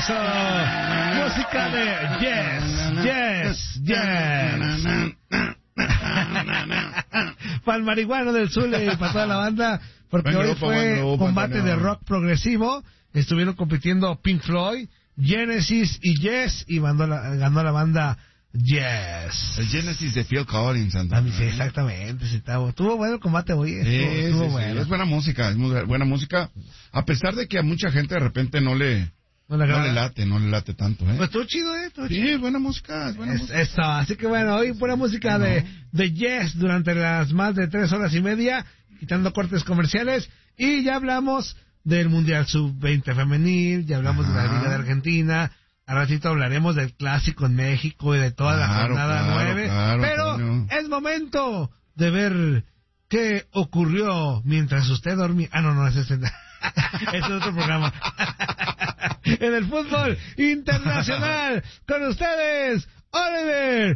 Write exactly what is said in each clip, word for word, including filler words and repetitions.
Eso. Música de Yes, Yes, Yes. Para el marihuano del Zule y para toda la banda, porque buen hoy grupo, fue grupo, combate Antonio. De rock progresivo. Estuvieron compitiendo Pink Floyd, Genesis y Yes, y ganó la, ganó la banda Yes. El Genesis de Phil Collins, Antonio. Sí, exactamente. Sí, estuvo, estuvo bueno el combate hoy. Estuvo, sí, estuvo sí, bueno. Sí. Es buena música, es muy buena música. A pesar de que a mucha gente de repente no le... No le, no le late, no le late tanto, ¿eh? Pues estuvo chido, ¿eh? Estuvo sí, chido. es buena música, es buena es, música. Eso, así que bueno, hoy buena música no. de, de Yes durante las más de tres horas y media, quitando cortes comerciales, y ya hablamos del Mundial sub veinte femenil, ya hablamos Ajá. de la Liga de Argentina, al ratito hablaremos del Clásico en México y de toda claro, la jornada claro, nueve, claro, pero claro. es momento de ver qué ocurrió mientras usted dormía. Ah, no, no, ese es, ese es otro programa. En el fútbol internacional, con ustedes, Oliver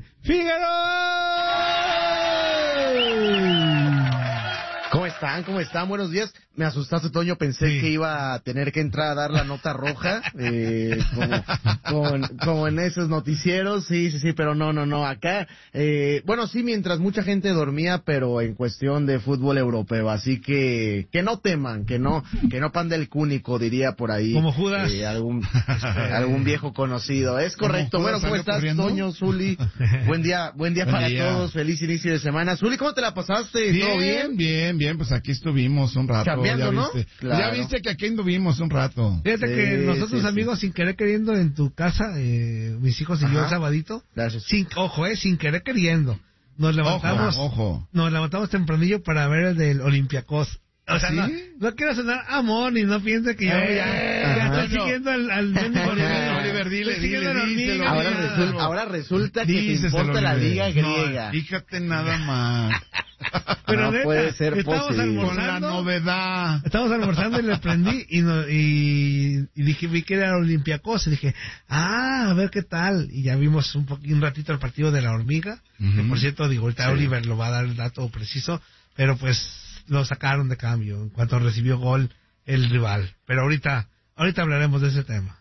Figueroa. ¿Cómo están? ¿Cómo están? Buenos días. Me asustaste, Toño. Pensé sí. que iba a tener que entrar a dar la nota roja, eh, como, como, como en esos noticieros. Sí, sí, sí, pero no, no, no. Acá, eh, bueno, sí, mientras mucha gente dormía, pero en cuestión de fútbol europeo. Así que, que no teman, que no, que no pande el cúnico, diría por ahí. Como Judas. Eh, algún, algún viejo conocido. Es correcto. Bueno, ¿cómo estás, corriendo? Toño, Zuli? Buen día, buen día buen para día. todos. Feliz inicio de semana. Zuli, ¿cómo te la pasaste? Bien, ¿Todo bien? Bien, bien, pues aquí estuvimos un rato. Cambiando, ya ¿no? viste. Claro. Ya viste que aquí anduvimos un rato. Fíjate sí, que nosotros sí, amigos, sí. sin querer queriendo en tu casa, eh, mis hijos y Ajá. yo el sabadito, Gracias. Sin, ojo, eh, sin querer queriendo, nos levantamos, ojo, ojo. nos levantamos tempranillo para ver el del Olympiacos. O sea, ¿Sí? no, no quiero sonar amor ni no piense que yo eh, ya, ya estoy siguiendo al, al mendigo Oliver, Oliver, dile, dile, dile, ahora, resulta, ahora resulta que te importa la liga griega. No, fíjate nada más. Pero no neta, puede ser posible. Con la novedad. Estamos almorzando y le prendí y, no, y, y dije, vi que era Olympiacos y dije, ah, a ver qué tal. Y ya vimos un, po- un ratito el partido de la hormiga, uh-huh. que por cierto, digo, ahorita sí. Oliver lo va a dar el dato preciso, pero pues lo sacaron de cambio en cuanto recibió gol el rival. Pero ahorita, ahorita hablaremos de ese tema.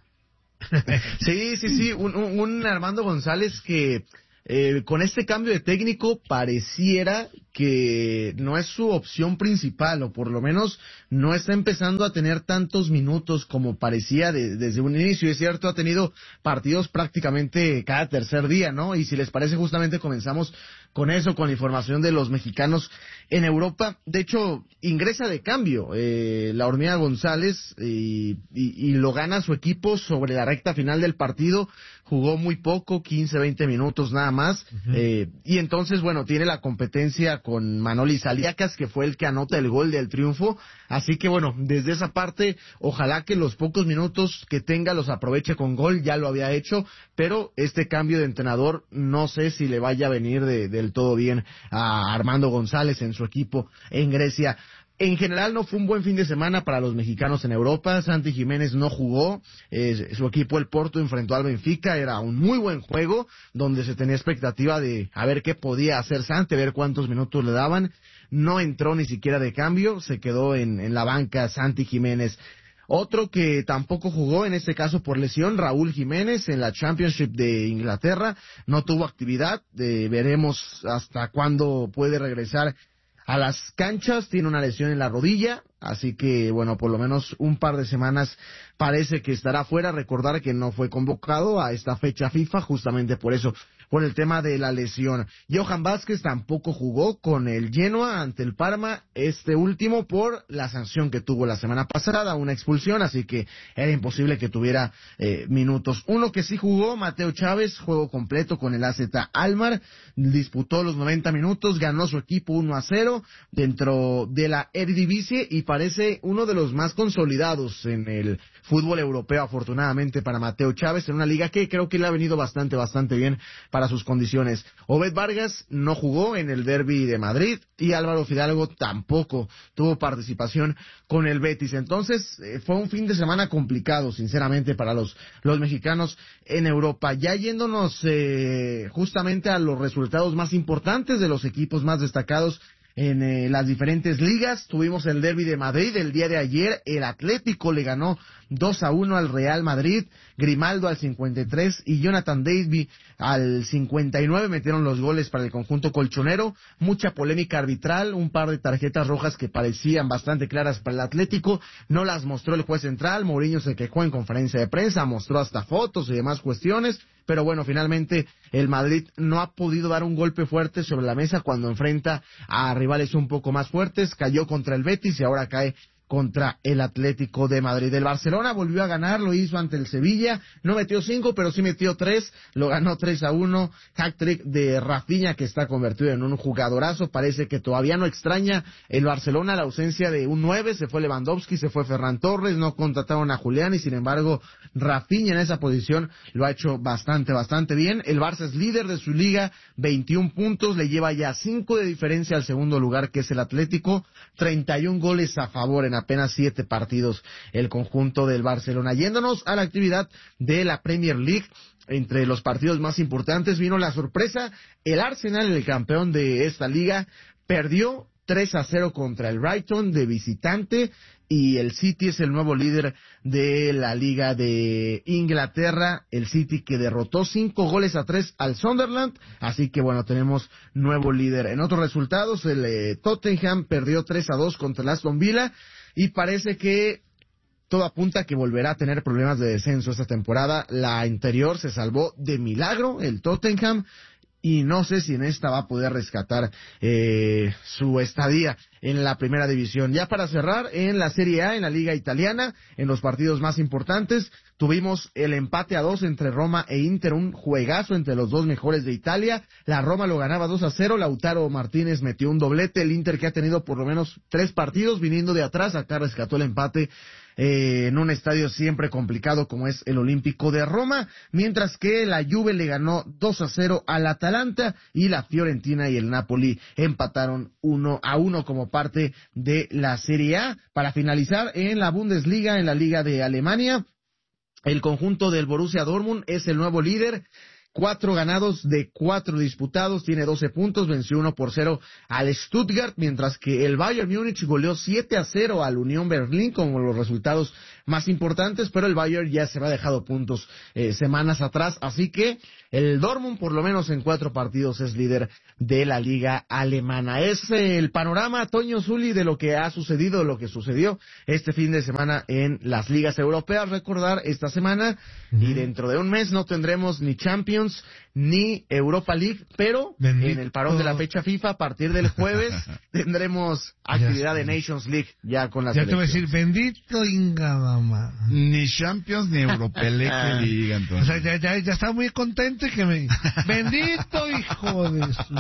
Sí, sí, sí, un, un, un Armando González que eh, con este cambio de técnico pareciera que no es su opción principal, o por lo menos no está empezando a tener tantos minutos como parecía de, desde un inicio. Es cierto, ha tenido partidos prácticamente cada tercer día, ¿no? Y si les parece, justamente comenzamos con eso, con la información de los mexicanos en Europa. De hecho, ingresa de cambio eh, la Hormiga González y, y, y lo gana su equipo sobre la recta final del partido. Jugó muy poco, quince, veinte minutos nada más. Uh-huh. Eh, y entonces, bueno, tiene la competencia con Manoli Saliakas, que fue el que anota el gol del triunfo. Así que, bueno, desde esa parte, ojalá que los pocos minutos que tenga los aproveche con gol. Ya lo había hecho, pero este cambio de entrenador no sé si le vaya a venir de, del todo bien a Armando González en su equipo en Grecia. En general no fue un buen fin de semana para los mexicanos en Europa. Santi Jiménez no jugó, eh, su equipo el Porto enfrentó al Benfica, era un muy buen juego donde se tenía expectativa de a ver qué podía hacer Santi, a ver cuántos minutos le daban. No entró ni siquiera de cambio, se quedó en, en la banca Santi Jiménez. Otro que tampoco jugó, en este caso por lesión, Raúl Jiménez en la Championship de Inglaterra, no tuvo actividad, eh, veremos hasta cuándo puede regresar a las canchas, tiene una lesión en la rodilla, así que bueno, por lo menos un par de semanas parece que estará fuera. Recordar que no fue convocado a esta fecha FIFA justamente por eso, por el tema de la lesión. Johan Vázquez tampoco jugó con el Genoa ante el Parma, este último por la sanción que tuvo la semana pasada, una expulsión, así que era imposible que tuviera eh, minutos. Uno que sí jugó, Mateo Chávez, juego completo con el A Z Alkmaar, disputó los noventa minutos, ganó su equipo uno a cero dentro de la Eredivisie y parece uno de los más consolidados en el fútbol europeo, afortunadamente para Mateo Chávez, en una liga que creo que le ha venido bastante, bastante bien para sus condiciones. Obed Vargas no jugó en el derbi de Madrid y Álvaro Fidalgo tampoco tuvo participación con el Betis. Entonces eh, fue un fin de semana complicado, sinceramente, para los, los mexicanos en Europa. Ya yéndonos eh, justamente a los resultados más importantes de los equipos más destacados en eh, las diferentes ligas. Tuvimos el derbi de Madrid el día de ayer. El Atlético le ganó dos a uno al Real Madrid. Grimaldo al cincuenta y tres y Jonathan David al cincuenta y nueve metieron los goles para el conjunto colchonero. Mucha polémica arbitral, un par de tarjetas rojas que parecían bastante claras para el Atlético. No las mostró el juez central. Mourinho se quejó en conferencia de prensa, mostró hasta fotos y demás cuestiones. Pero bueno, finalmente el Madrid no ha podido dar un golpe fuerte sobre la mesa cuando enfrenta a rivales un poco más fuertes. Cayó contra el Betis y ahora cae contra el Atlético de Madrid. El Barcelona volvió a ganar, lo hizo ante el Sevilla, no metió cinco, pero sí metió tres, lo ganó tres a uno, hat-trick de Rafinha, que está convertido en un jugadorazo. Parece que todavía no extraña el Barcelona la ausencia de un nueve, se fue Lewandowski, se fue Ferran Torres, no contrataron a Julián, y sin embargo Rafinha en esa posición lo ha hecho bastante, bastante bien. El Barça es líder de su liga, veintiún puntos, le lleva ya cinco de diferencia al segundo lugar, que es el Atlético, treinta y un goles a favor en apenas siete partidos el conjunto del Barcelona. Yéndonos a la actividad de la Premier League, entre los partidos más importantes vino la sorpresa. El Arsenal, el campeón de esta liga, perdió tres a cero contra el Brighton de visitante, y el City es el nuevo líder de la Liga de Inglaterra, el City que derrotó cinco goles a tres al Sunderland, así que bueno, tenemos nuevo líder. En otros resultados, el eh, Tottenham perdió tres a dos contra el Aston Villa, y parece que todo apunta a que volverá a tener problemas de descenso esta temporada. La anterior se salvó de milagro el Tottenham, y no sé si en esta va a poder rescatar eh, su estadía en la primera división. Ya para cerrar, en la Serie A, en la Liga Italiana, en los partidos más importantes, tuvimos el empate a dos entre Roma e Inter, un juegazo entre los dos mejores de Italia. La Roma lo ganaba dos a cero, Lautaro Martínez metió un doblete, el Inter, que ha tenido por lo menos tres partidos viniendo de atrás, acá rescató el empate Eh, en un estadio siempre complicado como es el Olímpico de Roma, mientras que la Juve le ganó dos a cero al Atalanta, y la Fiorentina y el Napoli empataron uno a uno como parte de la Serie A. Para finalizar, en la Bundesliga, en la Liga de Alemania, el conjunto del Borussia Dortmund es el nuevo líder. Cuatro ganados de cuatro disputados, tiene doce puntos, venció uno por cero al Stuttgart, mientras que el Bayern Múnich goleó siete a cero al Unión Berlín, como los resultados más importantes, pero el Bayern ya se había dejado puntos eh, semanas atrás, así que el Dortmund, por lo menos en cuatro partidos, es líder de la liga alemana. Es eh, el panorama, Toño Zuli, de lo que ha sucedido, de lo que sucedió este fin de semana en las ligas europeas. Recordar, esta semana uh-huh. y dentro de un mes no tendremos ni Champions ni Europa League, pero Bendito. En el parón de la fecha FIFA, a partir del jueves, tendremos actividad de Nations League ya con las Ya te voy a decir, bendito Ingadama. Ni Champions ni Europa League que digan. Entonces. O sea, ya, ya, ya está muy contento que me... Bendito hijo de su...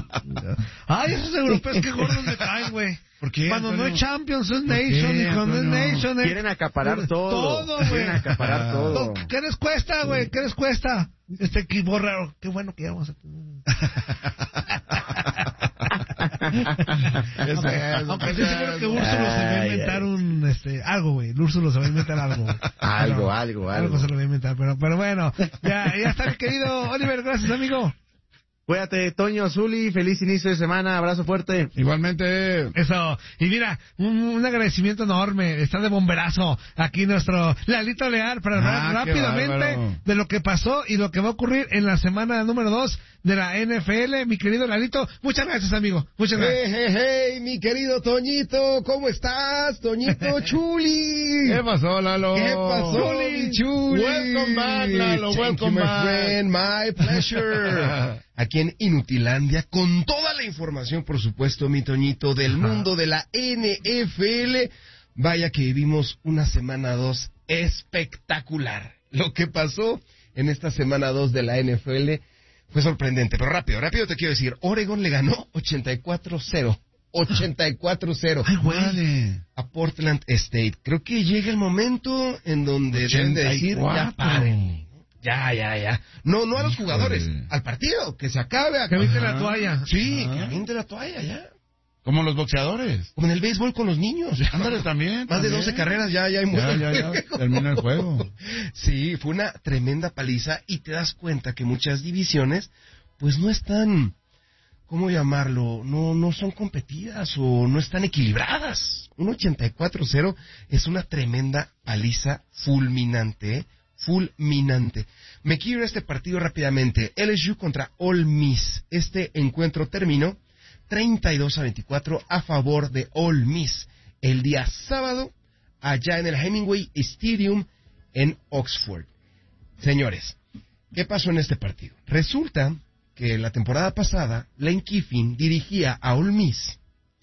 Ay, esos europeos que gordos me traen, güey. ¿Por qué, cuando Antonio? no es Champions, es Nation, y cuando es Nation es... Quieren acaparar todo. Todo, güey. Quieren acaparar todo. ¿Qué les cuesta, güey? ¿Qué les cuesta? Este equipo raro. Qué bueno que ya vamos a tener. Eso es, aunque estoy seguro que Úrsulo se va a inventar un, este, algo, güey. Úrsulo se va a inventar algo, güey. Algo, pero, algo, algo. Algo se lo va a inventar, pero, pero bueno. Ya, ya está mi querido Oliver. Gracias, amigo. Cuídate, Toño Zuli, feliz inicio de semana, abrazo fuerte. Igualmente. Eso, y mira, un, un agradecimiento enorme, está de bomberazo aquí nuestro Lalito Leal para hablar ah, rápidamente de lo que pasó y lo que va a ocurrir en la semana número dos de la N F L, mi querido Lalito. Muchas gracias, amigo, muchas gracias. Hey, hey, hey, mi querido Toñito, ¿cómo estás, Toñito Chuli? ¿Qué pasó, Lalo? ¿Qué pasó, mi Chuli? Welcome back, Lalo, Thank welcome you, my back. friend, my pleasure. Aquí en Inutilandia, con toda la información, por supuesto, mi Toñito, del Ajá. mundo de la N F L. Vaya que vivimos una semana dos espectacular. Lo que pasó en esta semana dos de la N F L fue sorprendente, pero rápido, rápido te quiero decir, Oregon le ganó ochenta y cuatro cero. ochenta y cuatro cero. Ay, güey. A Portland State. Creo que llega el momento en donde deben de decir, ya paren. Ya, ya, ya. No, no a los jugadores, al partido, que se acabe. Que aviente la toalla. Sí, Ajá. que aviente la toalla, ya. Como los boxeadores. Como en el béisbol con los niños. Ándale también. Más también. de doce carreras ya, ya hay muerto. Ya, ya, ya. Termina el juego. Sí, fue una tremenda paliza y te das cuenta que muchas divisiones, pues no están ¿cómo llamarlo? No, no son competidas o no están equilibradas. Un ochenta y cuatro cero es una tremenda paliza fulminante, ¿eh? fulminante. Me quiero este partido rápidamente. L S U contra Ole Miss. Este encuentro terminó treinta y dos a veinticuatro a favor de Ole Miss. El día sábado, allá en el Hemingway Stadium en Oxford. Señores, ¿qué pasó en este partido? Resulta que la temporada pasada, Lane Kiffin dirigía a Ole Miss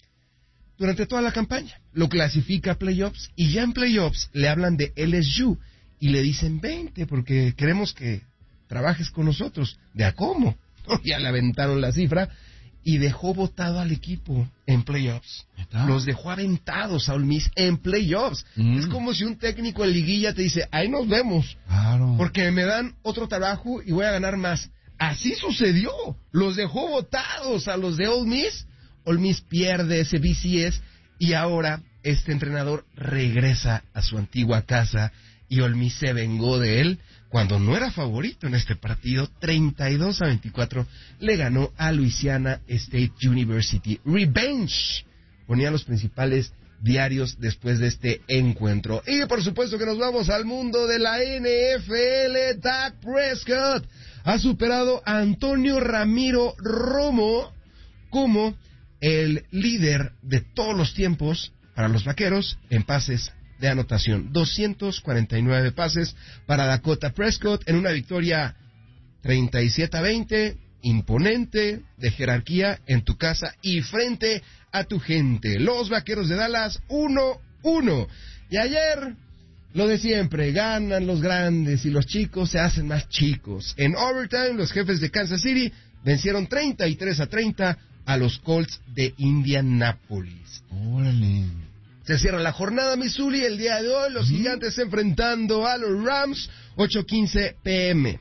durante toda la campaña. Lo clasifica a playoffs y ya en playoffs le hablan de L S U y le dicen, vente porque queremos que trabajes con nosotros. ¿De a cómo? Ya le aventaron la cifra y dejó botado al equipo en playoffs. ¿Está? Los dejó aventados a Ole Miss en playoffs. Mm. Es como si un técnico en liguilla te dice, ahí nos vemos, claro, porque me dan otro trabajo y voy a ganar más. Así sucedió. Los dejó botados a los de Ole Miss. Ole Miss pierde ese B C S y ahora este entrenador regresa a su antigua casa y Ole Miss se vengó de él cuando no era favorito en este partido. treinta y dos a veinticuatro le ganó a Louisiana State University. Revenge ponía los principales diarios después de este encuentro. Y por supuesto que nos vamos al mundo de la N F L. Dak Prescott ha superado a Antonio Ramiro Romo como el líder de todos los tiempos para los Vaqueros en pases de anotación. doscientos cuarenta y nueve pases para Dakota Prescott en una victoria treinta y siete a veinte, imponente, de jerarquía, en tu casa y frente a tu gente. Los Vaqueros de Dallas, uno uno. Y ayer, lo de siempre, ganan los grandes y los chicos se hacen más chicos. En overtime, los Jefes de Kansas City vencieron treinta y tres a treinta a los Colts de Indianápolis. Órale. Se cierra la jornada Missouri el día de hoy, los uh-huh. Gigantes enfrentando a los Rams, ocho quince pm.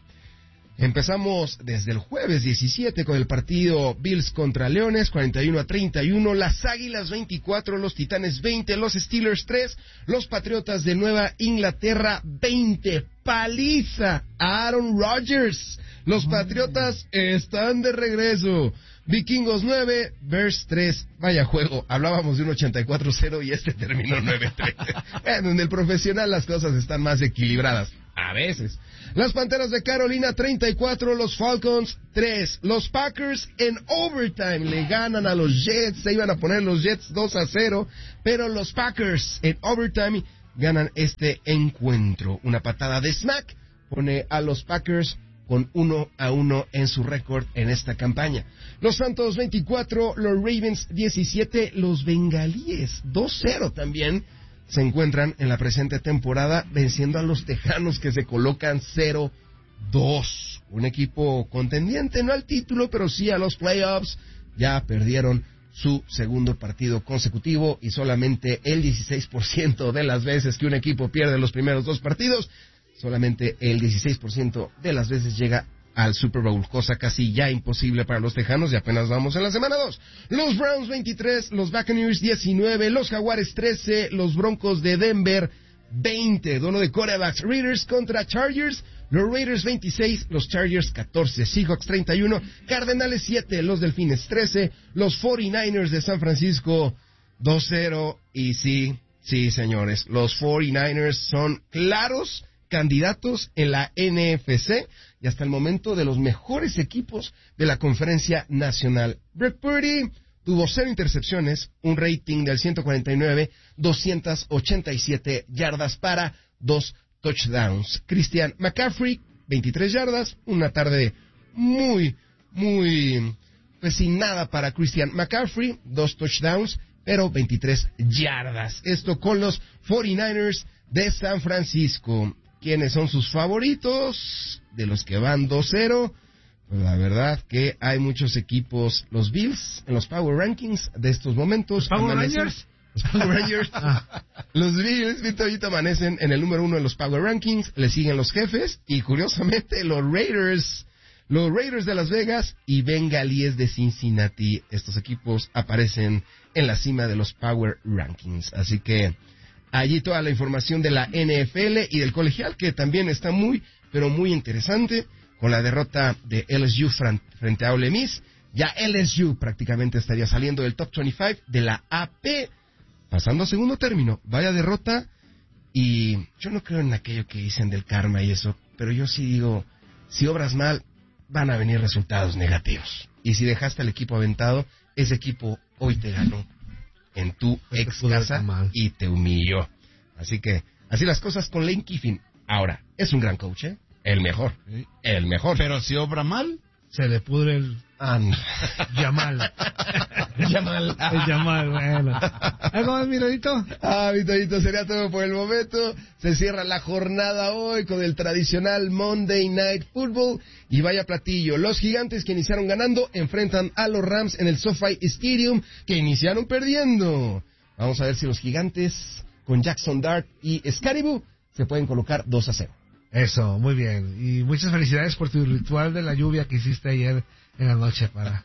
Empezamos desde el jueves diecisiete con el partido Bills contra Leones, cuarenta y uno a treinta y uno, las Águilas veinticuatro, los Titanes veinte, los Steelers tres, los Patriotas de Nueva Inglaterra veinte, paliza a Aaron Rodgers. Los Patriotas están de regreso. Vikingos nueve, Bears tres. Vaya juego, hablábamos de un ochenta y cuatro cero y este terminó nueve tres. Bueno, en el profesional las cosas están más equilibradas, a veces. Las Panteras de Carolina treinta y cuatro, los Falcons tres. Los Packers en overtime le ganan a los Jets, se iban a poner los Jets dos a cero, pero los Packers en overtime ganan este encuentro. Una patada de smack pone a los Packers con uno a uno en su récord en esta campaña. Los Santos veinticuatro, los Ravens diecisiete, los Bengalíes dos cero también se encuentran en la presente temporada venciendo a los Tejanos que se colocan cero dos. Un equipo contendiente, no al título, pero sí a los playoffs. Ya perdieron su segundo partido consecutivo y solamente el dieciséis por ciento de las veces que un equipo pierde los primeros dos partidos, solamente el dieciséis por ciento de las veces llega al Super Bowl, cosa casi ya imposible para los Tejanos y apenas vamos en la semana dos. Los Browns veintitrés, los Buccaneers diecinueve, los Jaguares trece, los Broncos de Denver veinte. Duelo de quarterbacks, Raiders contra Chargers, los Raiders veintiséis, los Chargers catorce, Seahawks treinta y uno, Cardenales siete, los Delfines trece, los cuarenta y nueve ers de San Francisco dos cero. Y sí, sí señores, los cuarenta y nueve ers son claros candidatos en la N F C y hasta el momento de los mejores equipos de la Conferencia Nacional. Brock Purdy tuvo cero intercepciones, un rating del ciento cuarenta y nueve, doscientas ochenta y siete yardas para dos touchdowns. Christian McCaffrey, veintitrés yardas, una tarde muy, muy, pues sin nada para Christian McCaffrey, dos touchdowns, pero veintitrés yardas. Esto con los cuarenta y nueve ers de San Francisco. ¿Quiénes son sus favoritos? De los que van dos cero. Pues la verdad que hay muchos equipos. Los Bills en los Power Rankings de estos momentos. ¿Los Power Rangers? Los Power Rangers. Los Bills, Vito, ahorita amanecen en el número uno en los Power Rankings. Le siguen los Jefes. Y curiosamente los Raiders. Los Raiders de Las Vegas y Bengalíes de Cincinnati. Estos equipos aparecen en la cima de los Power Rankings. Así que allí toda la información de la N F L y del colegial, que también está muy, pero muy interesante, con la derrota de L S U frente a Ole Miss, Ya L S U prácticamente estaría saliendo del top veinticinco de la A P, pasando a segundo término. Vaya derrota, y yo no creo en aquello que dicen del karma y eso, pero yo sí digo, si obras mal, van a venir resultados negativos. Y si dejaste al equipo aventado, ese equipo hoy te ganó en tu Pues ex casa y te humilló. Así que, así las cosas con Lane Kiffin. Ahora, es un gran coach, ¿eh? El mejor, Sí. el mejor. Pero si obra mal, Se le pudre el Ah, no. Yamal. Yamal. El Yamal, bueno. ¿Algo más, miradito? Ah, mi Toñito, sería todo por el momento. Se cierra la jornada hoy con el tradicional Monday Night Football. Y vaya platillo, los Gigantes que iniciaron ganando enfrentan a los Rams en el SoFi Stadium, que iniciaron perdiendo. Vamos a ver si los Gigantes con Jackson Dart y Scaribu se pueden colocar dos a cero. Eso, muy bien. Y muchas felicidades por tu ritual de la lluvia que hiciste ayer en la noche para...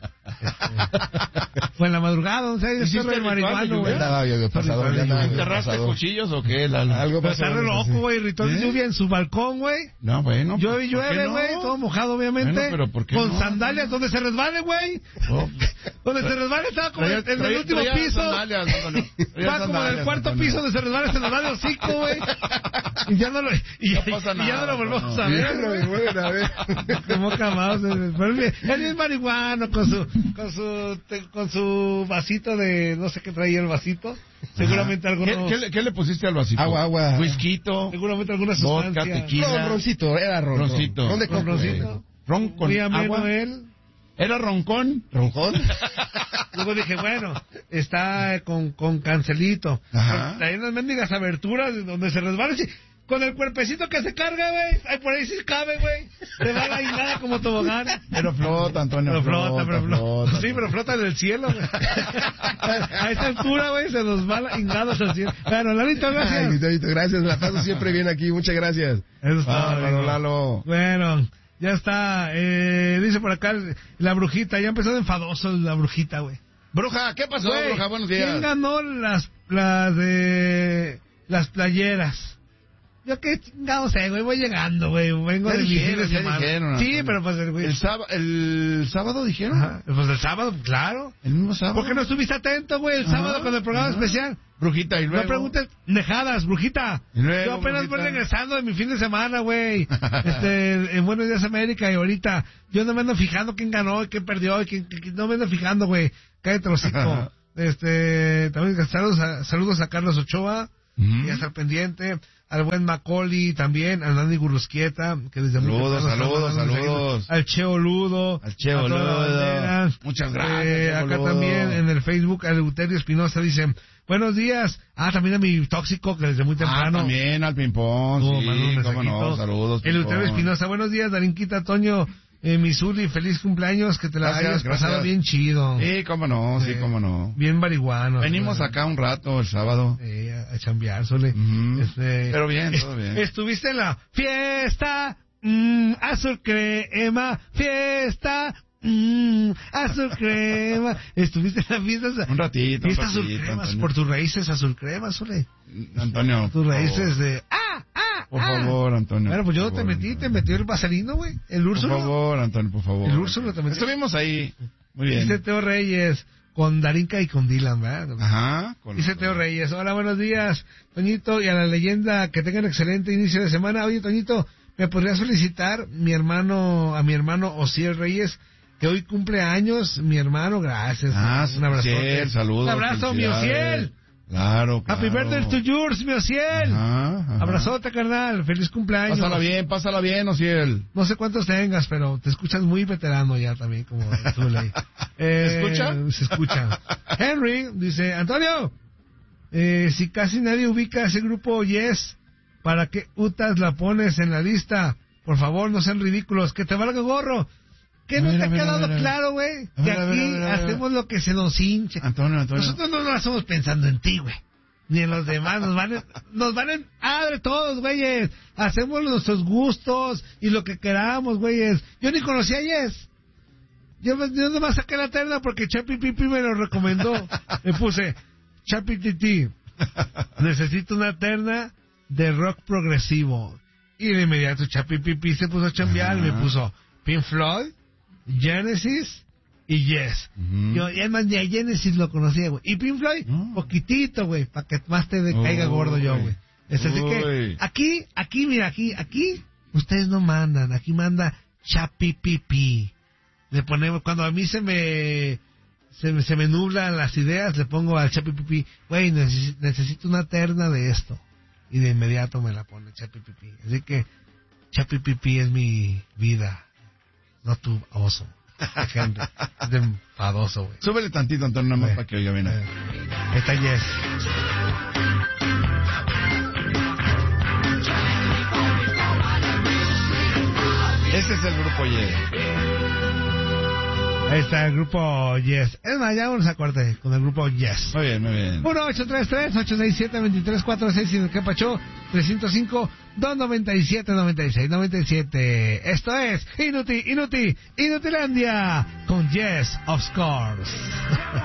Este, fue en la madrugada, no sé, ¿Hiciste el el ritual de marihuano, lluvia? güey. Andaba yo pasado, Ritual de andaba lluvia. yo ¿enterraste pasado. cuchillos o qué? Lalo? Algo Pero pasó. está re loco, güey, ritual de ¿Eh? lluvia en su balcón, güey. No, bueno. Llueve y ¿por qué llueve, no? güey, todo mojado, obviamente. Bueno, pero ¿por qué Con no? sandalias, donde se resbale, güey. Oh, Donde se resbale estaba como traía- en el traía- último traía piso. sandalias, Antonio. Traía Va como en el sandalias, cuarto Antonio. piso donde se resbala, se nos va de hocico, güey. Y ya no lo, y, No pasa y ya no nada, lo volvemos no. a ver, güey. Bueno, a ver. Como camados, pero él, él es marihuano con su, con su, te- con su vasito de, no sé qué traía el vasito. Seguramente Ajá. alguno, ¿Qué, qué le, qué le pusiste al vasito? Agua, agua. Whisquito. seguramente alguna Vodka, sustancia. tequila. No, roncito, era ron. Roncito. Ron de Con coco, roncito. güey. Ron con Muy ameno agua. él. ¿Era roncón? ¿Roncón? Luego dije, bueno, está con, con cancelito. Ajá. Hay unas mendigas aberturas donde se resbala. Sí, con el cuerpecito que se carga, güey. Ay, por ahí sí cabe, güey. Se va la nada como tobogán. Pero flota, Antonio. Pero flota, pero flota. flota. Sí, pero flota en el cielo, güey. A esa altura, güey, se nos va la- hingados al cielo. Bueno, Lalito, Ay, mi gracias. Toñito, gracias. La paso siempre bien aquí. Muchas gracias. Eso está, Bárbaro, amigo. Lalo. Bueno, ya está. Eh, dice por acá la brujita. Ya empezó de enfadoso la brujita, güey. Bruja, ¿qué pasó, Güey, Bruja? Buenos ¿quién días. ganó las, las de las playeras? Yo qué chingado sé, güey, voy llegando, güey, vengo Ya de mi fin dijeron, de ya semana. dijeron, Sí, Antonio. pero pues el güey... ¿El, sábado, ¿El sábado dijeron? Ajá, pues el sábado, claro. ¿El mismo sábado? ¿Por qué no estuviste atento, güey, el Ajá, sábado con el programa ajá. especial? Brujita, y luego... No preguntes nejadas, brujita. Y luego, Yo apenas voy brujita. regresando de mi fin de semana, güey. Este, en Buenos Días América, y ahorita yo no me ando fijando quién ganó y quién perdió, y quién, quién- no me ando fijando, güey. Cállate los hocico. Este, también saludos a, saludos a Carlos Ochoa, Ujú. y a estar pendiente. Al buen Macaulay también, a Nani Gurrusquieta, que desde muy Saludos, temprano está saludos, mandando saludos. mensajes. Al Cheo Ludo. Al Cheo a toda la Ludo. bandera. Muchas gracias, Eh, Cheo acá Ludo. también en el Facebook, Eleuterio Espinosa dice, buenos días. Ah, también a mi tóxico, que desde muy Ah, temprano. también al ping-pong, Oh, sí, mandó un cómo no, mensajito. saludos, Eleuterio ping-pong. Espinosa, buenos días, Darinquita, Toño, eh, Misuli, feliz cumpleaños, que te la Gracias, hayas pasado gracias. bien chido. Sí, cómo no, sí, Eh, cómo no. Bien marihuano. Venimos acá un rato el sábado. Eh, a, a chambear, Sole. Ujú. Este, Pero bien, est- todo bien. Estuviste en la fiesta, mm, azul crema, fiesta, mm, azul crema. Estuviste en la fiesta. Un ratito, un Fiesta azul ratito, crema, Antonio. por tus raíces azul crema, Sole. Antonio. Tus por raíces favor. de, ah, ah, Por ah. favor, Antonio. Bueno, pues yo por te favor, metí, te Antonio. metió el vaselino, güey. El Por Úrsulo. favor, Antonio, por favor. El Úrsulo te metió. Estuvimos ahí. Muy bien. Dice Teo Reyes, con Darinka y con Dylan, ¿verdad? Ajá. con- Dice Teo Reyes, hola, buenos días, Toñito, y a la leyenda, que tengan excelente inicio de semana. Oye, Toñito, ¿me podría solicitar mi hermano, a mi hermano Osiel Reyes, que hoy cumple años, mi hermano? Gracias. Ah, un abrazo. Osiel, saludos. Un abrazo, mi felicidades. Osiel. Claro, claro. Happy birthday to yours, mi Osiel. Ajá, ajá. Abrazote, carnal, feliz cumpleaños. Pásala bien, pásala bien, Ociel. No sé cuántos tengas, pero te escuchas muy veterano ya también, como tú, Ley. ¿Se escucha? Se escucha. Henry dice, Antonio, eh, si casi nadie ubica ese grupo Yes, ¿para qué Utas la pones en la lista? Por favor, no sean ridículos, que te valga gorro. ¿Qué A no ver, te a ha ver, a quedado ver, a ver. claro, güey? A Que ver, a ver, aquí a ver, a ver. hacemos lo que se nos hinche. Antonio, Antonio. Nosotros no lo hacemos pensando en ti, güey. Ni en los demás. Nos van en, nos van en madre todos, güeyes. Hacemos nuestros gustos y lo que queramos, güeyes. Yo ni conocía a Yes. Yo, yo nomás saqué la terna porque Chapi Pipi me lo recomendó. Le puse, Chapi Titi, necesito una terna de rock progresivo. Y de inmediato Chapi Pipi se puso a chambear y me Ajá. puso Pink Floyd, Genesis y Yes. Uh-huh. Yo, y además, ni a Genesis lo conocía, güey. Y Pink Floyd, uh-huh. poquitito, güey, para que más te caiga uh-huh. gordo yo, güey. Es así uh-huh. que, aquí, aquí, mira, aquí, aquí, ustedes no mandan, aquí manda Chapipipi. Le ponemos, cuando a mí se me, se me, se me nublan las ideas, le pongo al Chapipipi, güey, neces- necesito una terna de esto. Y de inmediato me la pone Chapipipi. Así que, Chapipipi es mi vida, no tu oso. Henry. Es de enfadoso, güey. Súbele tantito, Antonio, nada más para que oiga bien. Eh. Está Yes. Ese es el grupo Yes. Ahí está el grupo Yes. Es más, ya vamos a corte con el grupo Yes. Muy bien, muy bien. uno ocho tres tres, ocho seis siete, dos tres cuatro seis y en el que pachó tres cero cinco, dos nueve siete, nueve seis nueve siete. Esto es Inuti, Inuti, Inutilandia con Yes, of course.